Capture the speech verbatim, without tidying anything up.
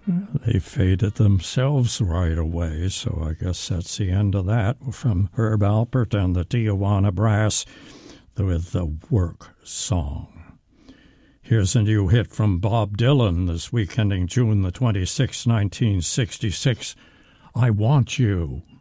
They faded themselves right away, so I guess that's the end of that. From Herb Alpert and the Tijuana Brass with the Work Song. Here's a new hit from Bob Dylan this week ending June the twenty-sixth, nineteen sixty-six, I Want You.